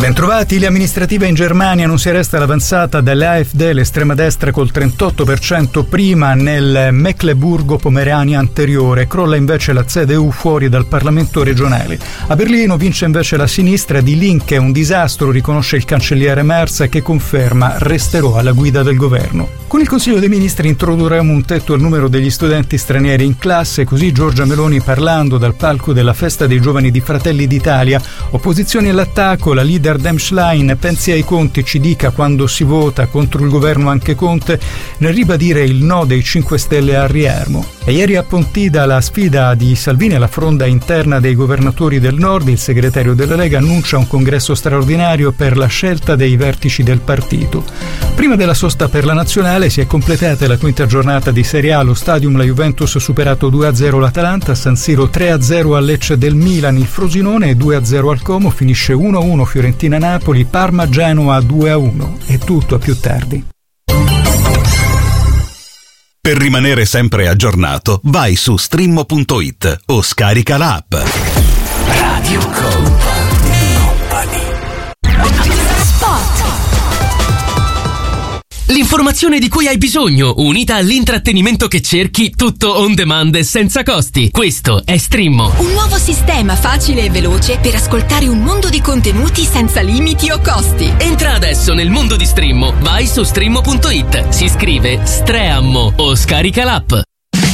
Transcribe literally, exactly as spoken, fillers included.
Bentrovati, le amministrative in Germania non si arresta l'avanzata dell'A F D, l'estrema destra col trentotto per cento prima nel Mecklenburgo-Pomerania anteriore, crolla invece la C D U fuori dal Parlamento regionale. A Berlino vince invece la sinistra, di Linke un disastro, riconosce il cancelliere Merz che conferma resterò alla guida del governo. Con il Consiglio dei Ministri introdurremo un tetto al numero degli studenti stranieri in classe, così Giorgia Meloni parlando dal palco della festa dei giovani di Fratelli d'Italia. Opposizioni all'attacco, la leader Dem Schlein, pensi ai conti, ci dica quando si vota contro il governo anche Conte, nel ribadire il no dei cinque Stelle a Riermo. E ieri a Pontida la sfida di Salvini alla fronda interna dei governatori del Nord, il segretario della Lega annuncia un congresso straordinario per la scelta dei vertici del partito. Prima della sosta per la nazionale si è completata la quinta giornata di Serie A, allo Stadium la Juventus ha superato due a zero l'Atalanta, a San Siro tre a zero al Lecce del Milan, il Frosinone e due a zero al Como, finisce uno a uno Fiorentina-Napoli, Parma-Genoa due a uno. È tutto, a più tardi. Per rimanere sempre aggiornato, vai su stream punto it o scarica l'app. Radio Company. L'informazione di cui hai bisogno, unita all'intrattenimento che cerchi, tutto on demand e senza costi. Questo è Streammo. Un nuovo sistema facile e veloce per ascoltare un mondo di contenuti senza limiti o costi. Entra adesso nel mondo di Streammo, vai su streammo punto it, si scrive Streammo o scarica l'app.